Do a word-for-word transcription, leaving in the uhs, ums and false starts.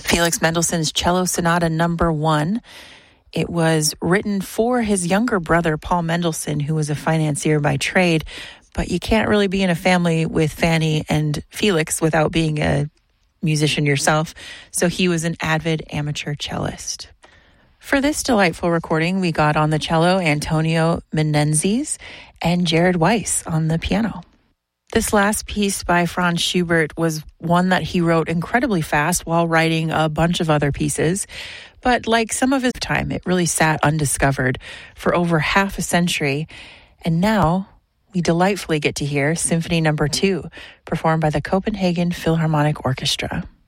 Felix Mendelssohn's Cello Sonata Number One. It was written for his younger brother, Paul Mendelssohn, who was a financier by trade. But you can't really be in a family with Fanny and Felix without being a musician yourself. So he was an avid amateur cellist. For this delightful recording, we got on the cello Antonio Menenzes and Jared Weiss on the piano. This last piece by Franz Schubert was one that he wrote incredibly fast while writing a bunch of other pieces. But like some of his time, it really sat undiscovered for over half a century. And now we delightfully get to hear Symphony Number Two, performed by the Copenhagen Philharmonic Orchestra.